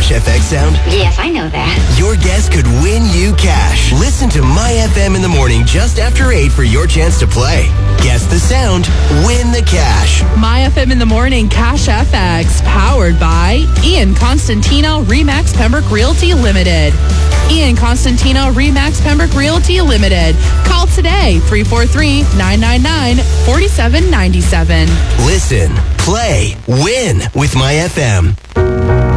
Cash FX sound? Yes, I know that. Your guess could win you cash. Listen to My FM in the morning just after 8 for your chance to play. Guess the sound, win the cash. My FM in the morning, Cash FX, powered by Ian Constantino, Remax Pembroke Realty Limited. Ian Constantino, Remax Pembroke Realty Limited. Call today, 343-999-4797. Listen, play, win with My FM.